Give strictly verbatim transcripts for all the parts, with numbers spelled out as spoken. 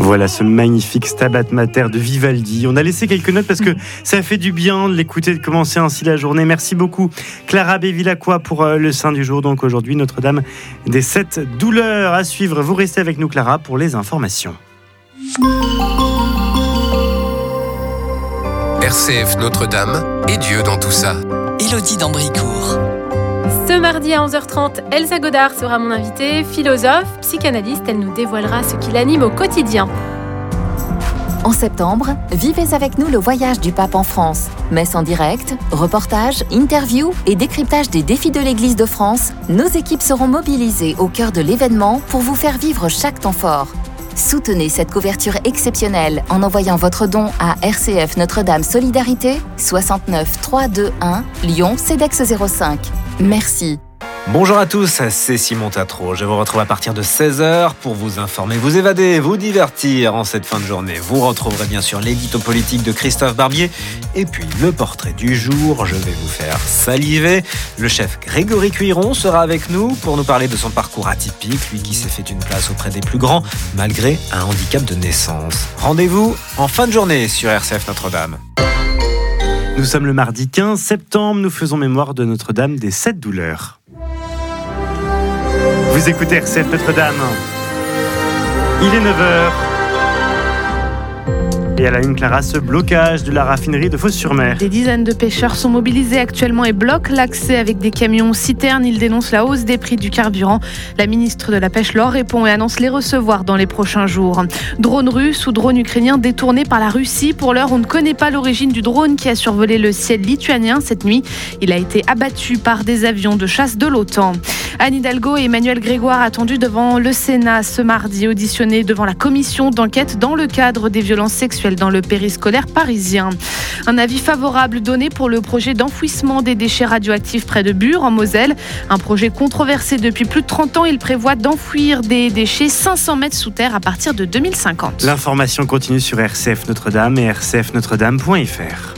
Voilà ce magnifique Stabat Mater de Vivaldi. On a laissé quelques notes parce que ça fait du bien de l'écouter, de commencer ainsi la journée. Merci beaucoup Clara Bévilacqua pour le Saint du jour. Donc aujourd'hui, Notre-Dame des sept douleurs à suivre. Vous restez avec nous Clara pour les informations. R C F Notre-Dame et Dieu dans tout ça. Élodie d'Ambricourt. Ce mardi à onze heures trente, Elsa Godard sera mon invitée, philosophe, psychanalyste. Elle nous dévoilera ce qui l'anime au quotidien. En septembre, vivez avec nous le voyage du pape en France. Messe en direct, reportages, interviews et décryptage des défis de l'Église de France. Nos équipes seront mobilisées au cœur de l'événement pour vous faire vivre chaque temps fort. Soutenez cette couverture exceptionnelle en envoyant votre don à R C F Notre-Dame Solidarité soixante-neuf trois cent vingt-et-un Lyon CEDEX zéro cinq. Merci. Bonjour à tous, c'est Simon Tatro. Je vous retrouve à partir de seize heures pour vous informer, vous évader, vous divertir en cette fin de journée. Vous retrouverez bien sûr l'édito politique de Christophe Barbier et puis le portrait du jour. Je vais vous faire saliver. Le chef Grégory Cuiron sera avec nous pour nous parler de son parcours atypique, lui qui s'est fait une place auprès des plus grands malgré un handicap de naissance. Rendez-vous en fin de journée sur R C F Notre-Dame. Nous sommes le mardi quinze septembre, nous faisons mémoire de Notre-Dame des sept douleurs. Vous écoutez R C F Notre-Dame. Il est neuf heures. Et à la une, Clara, ce blocage de la raffinerie de Fos-sur-Mer. Des dizaines de pêcheurs sont mobilisés actuellement et bloquent l'accès avec des camions citernes. Ils dénoncent la hausse des prix du carburant. La ministre de la Pêche leur répond et annonce les recevoir dans les prochains jours. Drone russe ou drone ukrainien détourné par la Russie. Pour l'heure, on ne connaît pas l'origine du drone qui a survolé le ciel lituanien cette nuit. Il a été abattu par des avions de chasse de l'OTAN. Anne Hidalgo et Emmanuel Grégoire attendus devant le Sénat ce mardi, auditionnés devant la commission d'enquête dans le cadre des violences sexuelles dans le périscolaire parisien. Un avis favorable donné pour le projet d'enfouissement des déchets radioactifs près de Bure, en Moselle. Un projet controversé depuis plus de trente ans. Il prévoit d'enfouir des déchets cinq cents mètres sous terre à partir de deux mille cinquante. L'information continue sur R C F Notre-Dame et r c f notre dame point f r.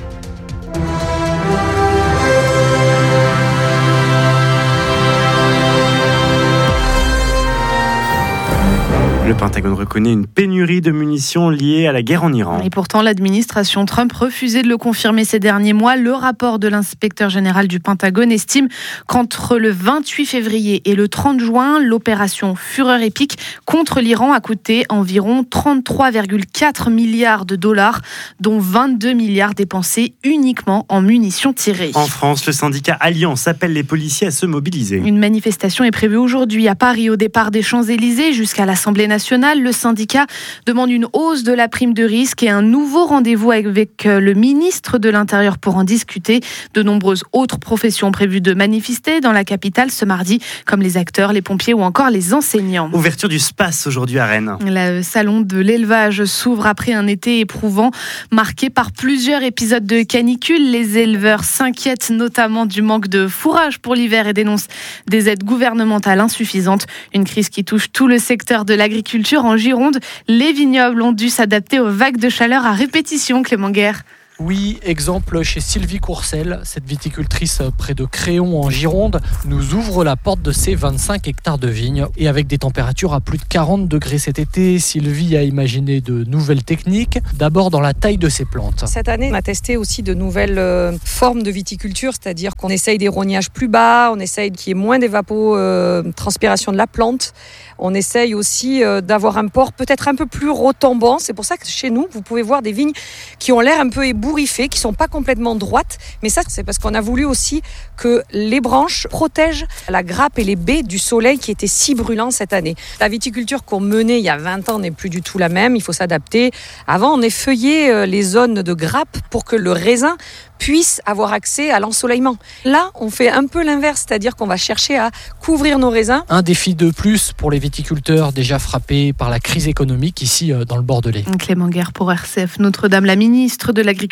Le Pentagone reconnaît une pénurie de munitions liée à la guerre en Iran. Et pourtant, l'administration Trump refusait de le confirmer ces derniers mois. Le rapport de l'inspecteur général du Pentagone estime qu'entre le vingt-huit février et le trente juin, l'opération Fureur épique contre l'Iran a coûté environ trente-trois virgule quatre milliards de dollars, dont vingt-deux milliards dépensés uniquement en munitions tirées. En France, le syndicat Alliance appelle les policiers à se mobiliser. Une manifestation est prévue aujourd'hui à Paris, au départ des Champs-Élysées jusqu'à l'Assemblée nationale. Le syndicat demande une hausse de la prime de risque et un nouveau rendez-vous avec le ministre de l'Intérieur pour en discuter. De nombreuses autres professions prévues de manifester dans la capitale ce mardi, comme les acteurs, les pompiers ou encore les enseignants. Ouverture du Space aujourd'hui à Rennes. Le salon de l'élevage s'ouvre après un été éprouvant, marqué par plusieurs épisodes de canicule. Les éleveurs s'inquiètent notamment du manque de fourrage pour l'hiver et dénoncent des aides gouvernementales insuffisantes. Une crise qui touche tout le secteur de l'agriculture. En Gironde, les vignobles ont dû s'adapter aux vagues de chaleur à répétition, Clément Guerre. Oui, exemple chez Sylvie Courcel, cette viticultrice près de Créon en Gironde, nous ouvre la porte de ses vingt-cinq hectares de vignes. Et avec des températures à plus de quarante degrés cet été, Sylvie a imaginé de nouvelles techniques, d'abord dans la taille de ses plantes. Cette année, on a testé aussi de nouvelles euh, formes de viticulture, c'est-à-dire qu'on essaye des rognages plus bas, on essaye qu'il y ait moins d'évapotranspiration euh, de la plante. On essaye aussi euh, d'avoir un port peut-être un peu plus retombant. C'est pour ça que chez nous, vous pouvez voir des vignes qui ont l'air un peu ébouriffées, qui ne sont pas complètement droites. Mais ça, c'est parce qu'on a voulu aussi que les branches protègent la grappe et les baies du soleil qui était si brûlant cette année. La viticulture qu'on menait il y a vingt ans n'est plus du tout la même. Il faut s'adapter. Avant, on effeuillait les zones de grappe pour que le raisin puisse avoir accès à l'ensoleillement. Là, on fait un peu l'inverse, c'est-à-dire qu'on va chercher à couvrir nos raisins. Un défi de plus pour les viticulteurs déjà frappés par la crise économique ici dans le Bordelais. Clément Guerre pour R C F Notre-Dame. La ministre de l'Agriculture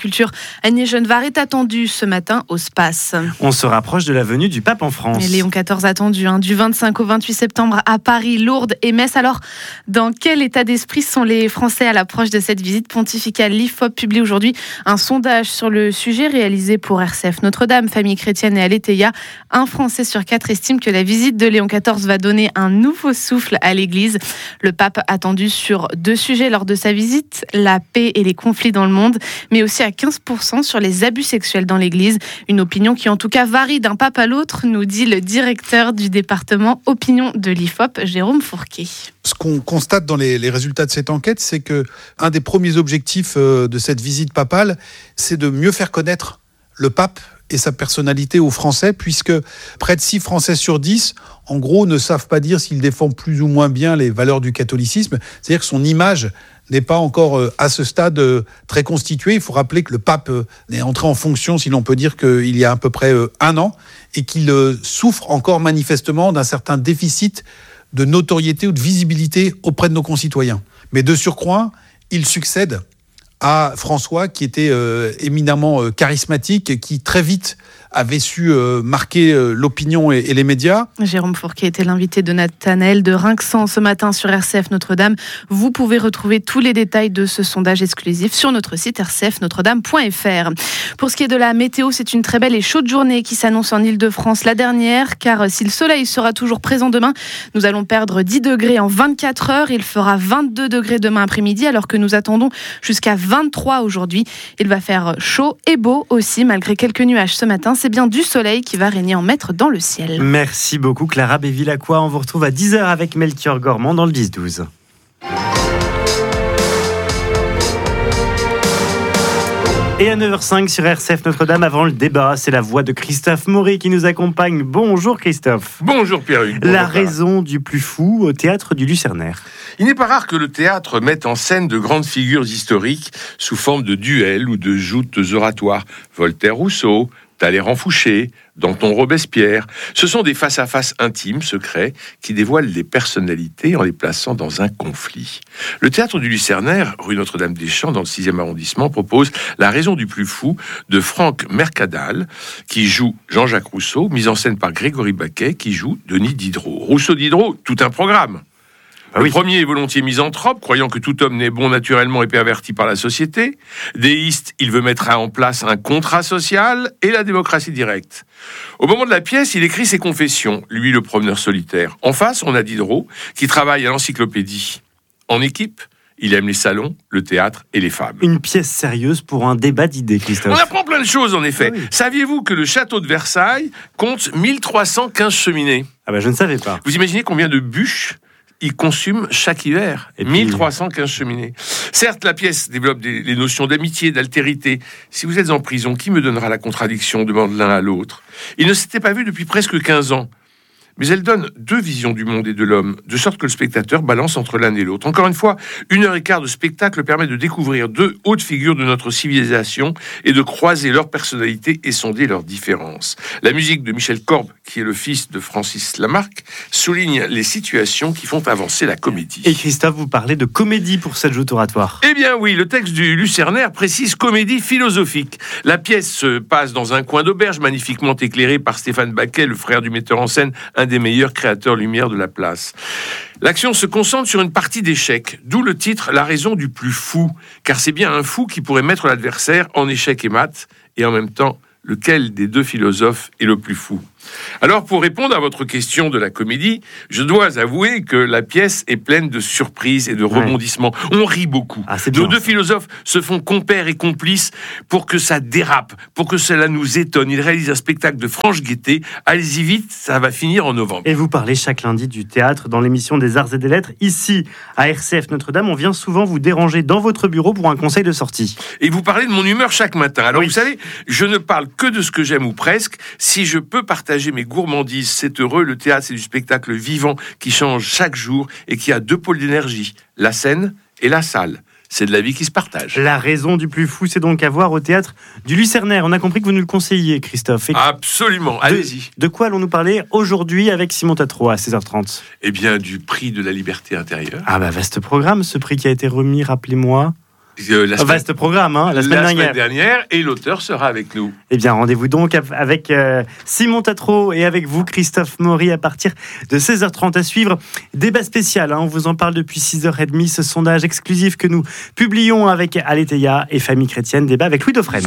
culture Agnès Genevard est attendue ce matin au Space. On se rapproche de la venue du pape en France. Et Léon quatorze attendu hein, du vingt-cinq au vingt-huit septembre à Paris, Lourdes et Metz. Alors, dans quel état d'esprit sont les Français à l'approche de cette visite pontificale? L'I F O P publie aujourd'hui un sondage sur le sujet réalisé pour R C F Notre-Dame, Famille Chrétienne et Aletheia. Un Français sur quatre estime que la visite de Léon quatorze va donner un nouveau souffle à l'Église. Le pape attendu sur deux sujets lors de sa visite, la paix et les conflits dans le monde, mais aussi à quinze pour cent sur les abus sexuels dans l'Église. Une opinion qui en tout cas varie d'un pape à l'autre, nous dit le directeur du département opinion de l'I F O P, Jérôme Fourquet. Ce qu'on constate dans les, les résultats de cette enquête, c'est que un des premiers objectifs de cette visite papale, c'est de mieux faire connaître le pape et sa personnalité aux Français, puisque près de six Français sur dix, en gros, ne savent pas dire s'il défend plus ou moins bien les valeurs du catholicisme. C'est-à-dire que son image n'est pas encore à ce stade très constituée. Il faut rappeler que le pape est entré en fonction, si l'on peut dire, qu'il y a à peu près un an, et qu'il souffre encore manifestement d'un certain déficit de notoriété ou de visibilité auprès de nos concitoyens. Mais de surcroît, il succède à François, qui était euh, éminemment euh, charismatique, qui très vite avait su euh, marquer euh, l'opinion et, et les médias. Jérôme Fourquet était l'invité de Nathanaël de Rinxan ce matin sur R C F Notre-Dame. Vous pouvez retrouver tous les détails de ce sondage exclusif sur notre site r c f notre dame point f r. Pour ce qui est de la météo, c'est une très belle et chaude journée qui s'annonce en Ile-de-France, la dernière, car si le soleil sera toujours présent demain, nous allons perdre dix degrés en vingt-quatre heures. Il fera vingt-deux degrés demain après-midi, alors que nous attendons jusqu'à vingt-trois aujourd'hui. Il va faire chaud et beau aussi, malgré quelques nuages ce matin. C'est bien du soleil qui va régner en maître dans le ciel. Merci beaucoup Clara Bévilacqua. On vous retrouve à dix heures avec Melchior Gormand dans le dix douze. Et à neuf heures cinq sur R C F Notre-Dame, avant le débat, c'est la voix de Christophe Maury qui nous accompagne. Bonjour Christophe. Bonjour Pierre-Hugues. La raison du plus fou au théâtre du Lucernaire. Il n'est pas rare que le théâtre mette en scène de grandes figures historiques sous forme de duels ou de joutes oratoires. Voltaire-Rousseau, Talleyrand-Fouché, Danton-Robespierre. Ce sont des face-à-face intimes, secrets, qui dévoilent les personnalités en les plaçant dans un conflit. Le théâtre du Lucernaire, rue Notre-Dame-des-Champs, dans le sixième arrondissement, propose La raison du plus fou de Franck Mercadal, qui joue Jean-Jacques Rousseau, mise en scène par Grégory Baquet, qui joue Denis Diderot. Rousseau-Diderot, tout un programme. Le oui. premier est volontiers misanthrope, croyant que tout homme naît bon naturellement et perverti par la société. Déiste, il veut mettre en place un contrat social et la démocratie directe. Au moment de la pièce, il écrit ses confessions, lui le promeneur solitaire. En face, on a Diderot, qui travaille à l'encyclopédie. En équipe, il aime les salons, le théâtre et les femmes. Une pièce sérieuse pour un débat d'idées, Christophe. On apprend plein de choses, en effet. Ah oui. Saviez-vous que le château de Versailles compte mille trois cent quinze cheminées ? Ah ben, je ne savais pas. Vous imaginez combien de bûches il consume chaque hiver, et puis... mille trois cent quinze cheminées. Certes, la pièce développe des, les notions d'amitié, d'altérité. Si vous êtes en prison, qui me donnera la contradiction, demande l'un à l'autre. Ils ne s'étaient pas vus depuis presque quinze ans. Mais elle donne deux visions du monde et de l'homme, de sorte que le spectateur balance entre l'un et l'autre. Encore une fois, une heure et quart de spectacle permet de découvrir deux hautes figures de notre civilisation et de croiser leurs personnalités et sonder leurs différences. La musique de Michel Korb, qui est le fils de Francis Lamarck, souligne les situations qui font avancer la comédie. Et Christophe, vous parlez de comédie pour cette joute oratoire. Eh bien oui, le texte du Lucernaire précise comédie philosophique. La pièce se passe dans un coin d'auberge magnifiquement éclairé par Stéphane Baquet, le frère du metteur en scène, un des meilleurs créateurs lumière de la place. L'action se concentre sur une partie d'échecs, d'où le titre « La raison du plus fou », car c'est bien un fou qui pourrait mettre l'adversaire en échec et mat, et en même temps, lequel des deux philosophes est le plus fou ? Alors, pour répondre à votre question de la comédie, je dois avouer que la pièce est pleine de surprises et de rebondissements. Ouais. On rit beaucoup. Ah, c'est Nos bien, deux ça. philosophes se font compères et complices pour que ça dérape, pour que cela nous étonne. Ils réalisent un spectacle de franche gaieté. Allez-y vite, ça va finir en novembre. Et vous parlez chaque lundi du théâtre dans l'émission des Arts et des Lettres. Ici, à R C F Notre-Dame, on vient souvent vous déranger dans votre bureau pour un conseil de sortie. Et vous parlez de mon humeur chaque matin. Alors, Oui. vous savez, je ne parle que de ce que j'aime ou presque. Si je peux partager mes gourmandises, c'est heureux. Le théâtre, c'est du spectacle vivant qui change chaque jour et qui a deux pôles d'énergie, la scène et la salle. C'est de la vie qui se partage. La raison du plus fou, c'est donc à voir au théâtre du Lucernaire. On a compris que vous nous le conseilliez, Christophe. Et Absolument, allez-y. De, de quoi allons-nous parler aujourd'hui avec Simon Tatro à seize heures trente ? Eh bien, du prix de la liberté intérieure. Ah bah vaste programme, ce prix qui a été remis, rappelez-moi. Euh, la Un vaste programme, hein, la semaine la dernière. semaine dernière, et l'auteur sera avec nous. Eh bien, rendez-vous donc avec euh, Simon Tatro et avec vous, Christophe Maury, à partir de seize heures trente à suivre. Débat spécial, hein, on vous en parle depuis six heures trente, ce sondage exclusif que nous publions avec Aletheia et Famille Chrétienne. Débat avec Louis Dauphren.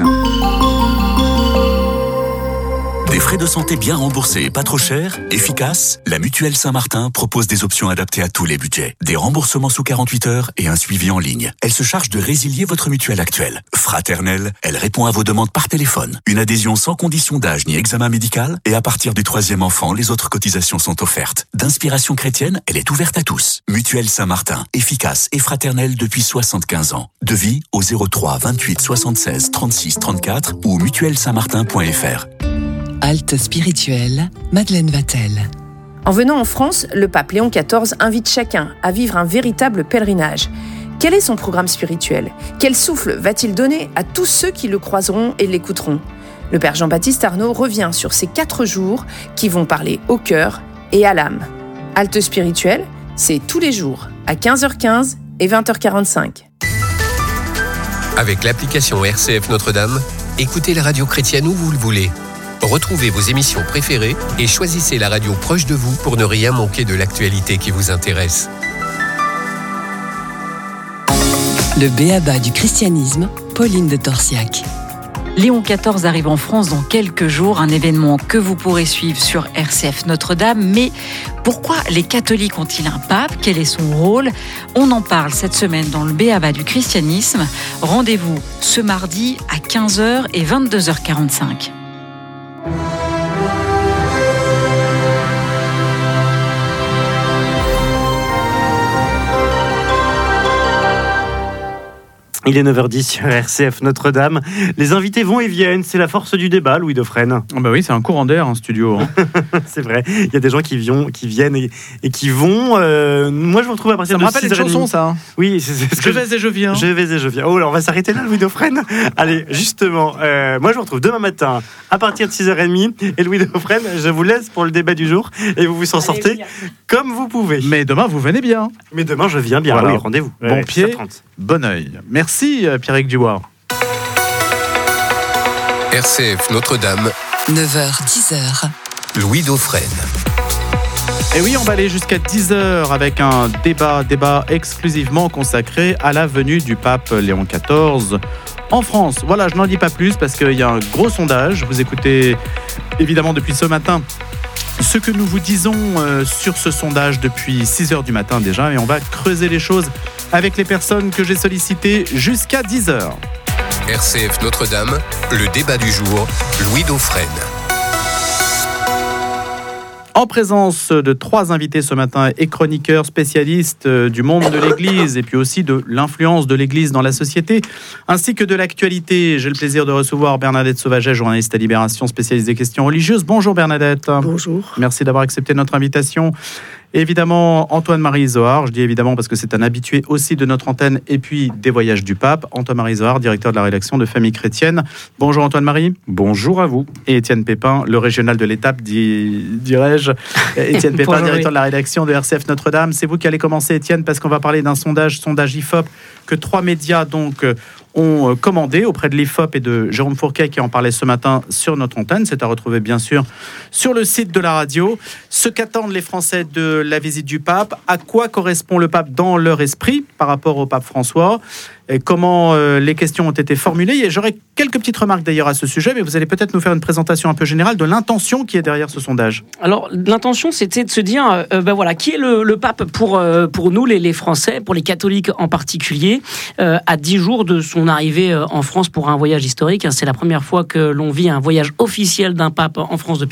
Des frais de santé bien remboursés et pas trop chers, efficaces, la Mutuelle Saint-Martin propose des options adaptées à tous les budgets. Des remboursements sous quarante-huit heures et un suivi en ligne. Elle se charge de résilier votre mutuelle actuelle. Fraternelle, elle répond à vos demandes par téléphone. Une adhésion sans condition d'âge ni examen médical et à partir du troisième enfant, les autres cotisations sont offertes. D'inspiration chrétienne, elle est ouverte à tous. Mutuelle Saint-Martin, efficace et fraternelle depuis soixante-quinze ans. Devis au zéro trois vingt-huit soixante-seize trente-six trente-quatre ou mutuelle saint martin point f r. Halte spirituelle, Madeleine Vatel. En venant en France, le pape Léon quatorze invite chacun à vivre un véritable pèlerinage. Quel est son programme spirituel ? Quel souffle va-t-il donner à tous ceux qui le croiseront et l'écouteront ? Le père Jean-Baptiste Arnaud revient sur ces quatre jours qui vont parler au cœur et à l'âme. Halte spirituelle, c'est tous les jours à quinze heures quinze et vingt heures quarante-cinq. Avec l'application R C F Notre-Dame, écoutez la radio chrétienne où vous le voulez. Retrouvez vos émissions préférées et choisissez la radio proche de vous pour ne rien manquer de l'actualité qui vous intéresse. Le B A B A du christianisme, Pauline de Torsiac. Léon quatorze arrive en France dans quelques jours, un événement que vous pourrez suivre sur R C F Notre-Dame. Mais pourquoi les catholiques ont-ils un pape ? Quel est son rôle ? On en parle cette semaine dans le B A B A du christianisme. Rendez-vous ce mardi à quinze heures et vingt-deux heures quarante-cinq. Il est neuf heures dix sur R C F Notre-Dame. Les invités vont et viennent. C'est la force du débat, Louis Dauphren. Oh bah oui, c'est un courant d'air en studio. Hein. C'est vrai. Il y a des gens qui, viennent, qui viennent et, et qui vont. Euh, moi, je vous retrouve à partir ça de me rappelle une chanson, ça. Hein. Oui, c'est, c'est ce je que vais et je viens. Je vais et je viens. Oh là, on va s'arrêter là, Louis Dauphren. Allez, justement, euh, moi, je vous retrouve demain matin à partir de six heures trente. Et Louis Dauphren, je vous laisse pour le débat du jour. Et vous vous en sortez Allez, comme vous pouvez. Mais demain, vous venez bien. Mais demain, je viens bien. Voilà. Oui, rendez-vous. Bon ouais, pied, bon oeil. Merci, Pierrick Dubois. R C F Notre-Dame. neuf heures dix heures. Louis Dauphren. Et oui, on va aller jusqu'à dix heures avec un débat, débat exclusivement consacré à la venue du pape Léon quatorze en France. Voilà, je n'en dis pas plus parce qu'il y a un gros sondage. Vous écoutez évidemment depuis ce matin ce que nous vous disons euh, sur ce sondage depuis six heures du matin déjà. Et on va creuser les choses avec les personnes que j'ai sollicitées jusqu'à dix heures. R C F Notre-Dame, le débat du jour, Louis Dauphren. En présence de trois invités ce matin et chroniqueurs spécialistes du monde de l'Église et puis aussi de l'influence de l'Église dans la société, ainsi que de l'actualité. J'ai le plaisir de recevoir Bernadette Sauvaget, journaliste à Libération, spécialiste des questions religieuses. Bonjour Bernadette. Bonjour. Merci d'avoir accepté notre invitation. Évidemment, Antoine-Marie Izoard, je dis évidemment parce que c'est un habitué aussi de notre antenne et puis des voyages du pape. Antoine-Marie Izoard, directeur de la rédaction de Famille Chrétienne. Bonjour Antoine-Marie. Bonjour à vous. Et Étienne Pépin, le régional de l'étape, di- dirais-je. Étienne Pépin, Bonjour, directeur oui. de la rédaction de R C F Notre-Dame. C'est vous qui allez commencer, Étienne, parce qu'on va parler d'un sondage, sondage I F O P, que trois médias donc ont commandé auprès de l'I F O P et de Jérôme Fourquet qui en parlait ce matin sur notre antenne. C'est à retrouver bien sûr sur le site de la radio. Ce qu'attendent les Français de la visite du pape, à quoi correspond le pape dans leur esprit par rapport au pape François, et comment euh, les questions ont été formulées. Et j'aurais quelques petites remarques d'ailleurs à ce sujet, mais vous allez peut-être nous faire une présentation un peu générale de l'intention qui est derrière ce sondage. Alors, l'intention, c'était de se dire, euh, ben voilà, qui est le, le pape pour, euh, pour nous, les, les Français, pour les catholiques en particulier, euh, à dix jours de son arrivée en France pour un voyage historique. C'est la première fois que l'on vit un voyage officiel d'un pape en France depuis